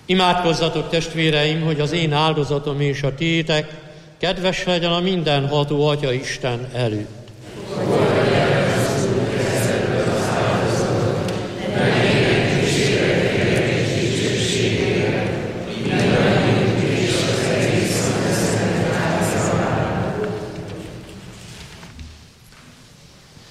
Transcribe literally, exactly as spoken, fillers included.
Imádkozzatok, testvéreim, hogy az én áldozatom és a tiétek kedves legyen a mindenható Atya Isten előtt.